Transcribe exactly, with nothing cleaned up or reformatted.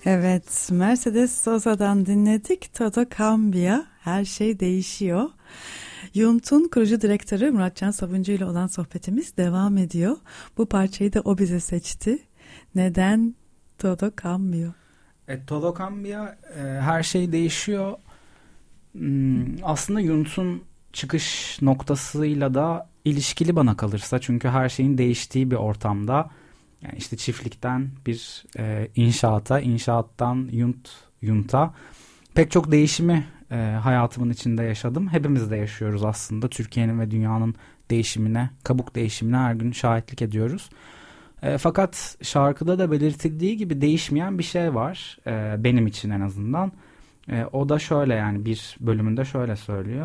Evet, Mercedes Sosa'dan dinledik. Todo Cambia, her şey değişiyor. Yunt'un kurucu direktörü Muratcan Sabuncu ile olan sohbetimiz devam ediyor. Bu parçayı da o bize seçti. Neden Todo Cambia? E, Todo Cambia, e, her şey değişiyor. Hmm, aslında Yunt'un çıkış noktasıyla da ilişkili bana kalırsa. Çünkü her şeyin değiştiği bir ortamda, yani işte çiftlikten bir e, inşaata, inşaattan yunt, yunta pek çok değişimi e, hayatımın içinde yaşadım. Hepimiz de yaşıyoruz aslında. Türkiye'nin ve dünyanın değişimine, kabuk değişimine her gün şahitlik ediyoruz. E, fakat şarkıda da belirtildiği gibi değişmeyen bir şey var. E, benim için en azından. E, o da şöyle, yani bir bölümünde şöyle söylüyor.